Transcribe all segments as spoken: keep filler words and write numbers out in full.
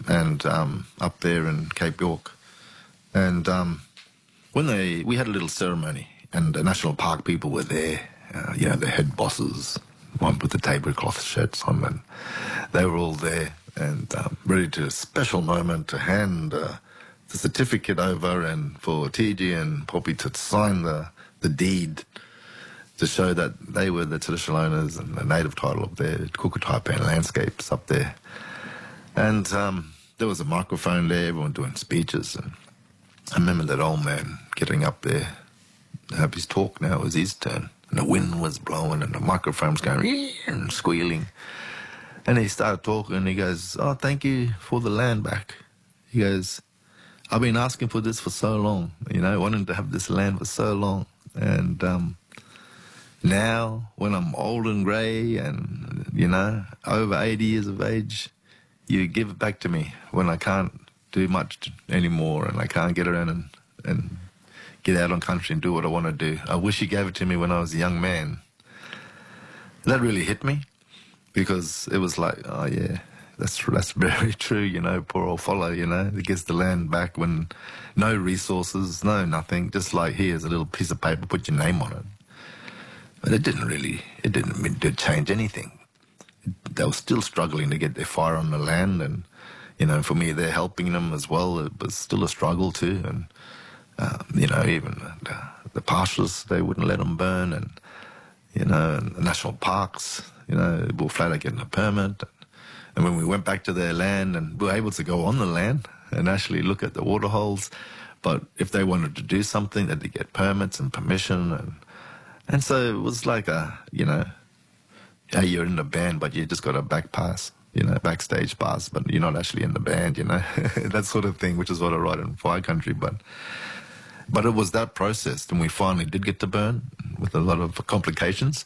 and um, up there in Cape York. And um, when they, we had a little ceremony, and the national park people were there, uh, you know, the head bosses, one with the tablecloth shirts on, and they were all there and um, ready to a special moment to hand uh, the certificate over and for T G and Poppy to sign the, the deed to show that they were the traditional owners and the native title of their Kukutaipan landscapes up there. And um, there was a microphone there, everyone doing speeches. And I remember that old man getting up there to have his talk. Now it was his turn. And the wind was blowing and the microphone was going and squealing. And he started talking and he goes, oh, thank you for the land back. He goes, I've been asking for this for so long, you know, wanting to have this land for so long. And um, now, when I'm old and grey and, you know, over eighty years of age, you give it back to me when I can't do much anymore and I can't get around and, and get out on country and do what I want to do. I wish you gave it to me when I was a young man. That really hit me because it was like, oh, yeah, that's that's very true, you know, poor old fellow, you know, he gets the land back when no resources, no nothing, just like here's a little piece of paper, put your name on it. But it didn't really, it didn't mean to change anything. They were still struggling to get their fire on the land and, you know, for me, they're helping them as well. It was still a struggle too. And, uh, you know, even the, the pastures, they wouldn't let them burn. And, you know, and the national parks, you know, we were flat out getting a permit. And when we went back to their land and we were able to go on the land and actually look at the water holes, but if they wanted to do something, they had to get permits and permission. And, and so it was like a, you know, hey, you're in the band, but you just got a back pass, you know, backstage pass, but you're not actually in the band, you know, that sort of thing, which is what I write in Fire Country. But but it was that process, and we finally did get to burn with a lot of complications.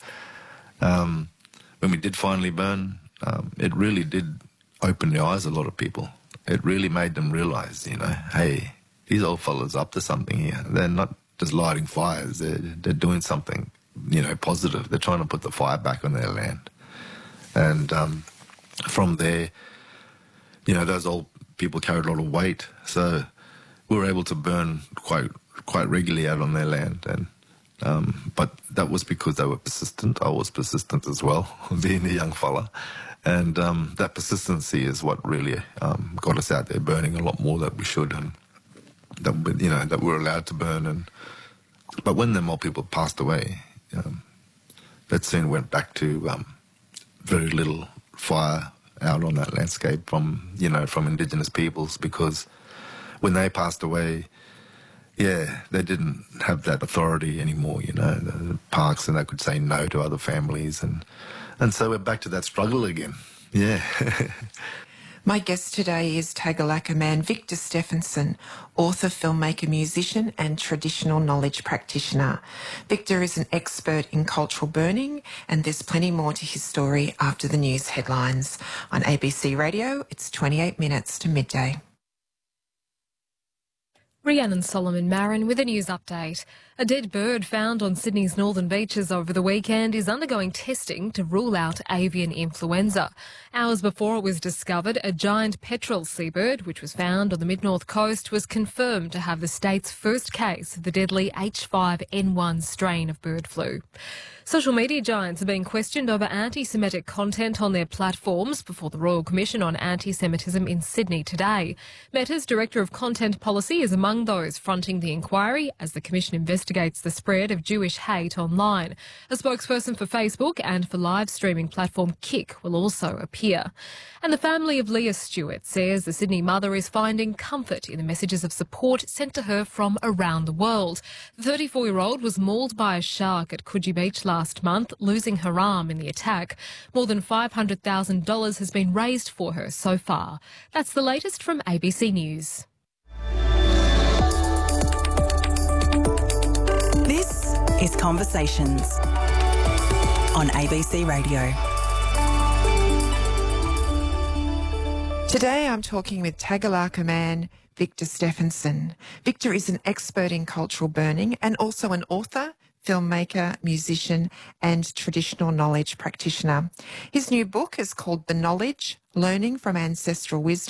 Um, when we did finally burn, um, it really did open the eyes of a lot of people. It really made them realise, you know, hey, these old fellas up to something here. They're not just lighting fires, they're, they're doing something, you know, positive. They're trying to put the fire back on their land. And um, from there, you know, those old people carried a lot of weight. So we were able to burn quite quite regularly out on their land. And um, but that was because they were persistent. I was persistent as well, being a young fella. And um, that persistency is what really um, got us out there burning a lot more than we should, and that, you know, that we were allowed to burn. And but when them old people passed away, um, that soon went back to um, very little fire out on that landscape from, you know, from Indigenous peoples, because when they passed away, yeah, they didn't have that authority anymore, you know, the parks, and they could say no to other families. And, and so we're back to that struggle again. Yeah. My guest today is Tagalaka man Victor Stephenson, author, filmmaker, musician and traditional knowledge practitioner. Victor is an expert in cultural burning, and there's plenty more to his story after the news headlines. On A B C Radio, it's twenty-eight minutes to midday. Rhiannon Solomon Marin with a news update. A dead bird found on Sydney's northern beaches over the weekend is undergoing testing to rule out avian influenza. Hours before it was discovered, a giant petrel seabird, which was found on the mid-north coast, was confirmed to have the state's first case of the deadly H five N one strain of bird flu. Social media giants are being questioned over anti-Semitic content on their platforms before the Royal Commission on Anti-Semitism in Sydney today. Meta's Director of Content Policy is among those fronting the inquiry as the Commission investigates the spread of Jewish hate online. A spokesperson for Facebook and for live streaming platform Kick will also appear. And the family of Leah Stewart says the Sydney mother is finding comfort in the messages of support sent to her from around the world. The thirty-four-year-old was mauled by a shark at Coogee Beach last month, losing her arm in the attack. More than five hundred thousand dollars has been raised for her so far. That's the latest from A B C News. This is Conversations on A B C Radio. Today I'm talking with Tagalaka man Victor Stephenson. Victor is an expert in cultural burning and also an author, filmmaker, musician and traditional knowledge practitioner. His new book is called The Knowledge, Learning from Ancestral Wisdom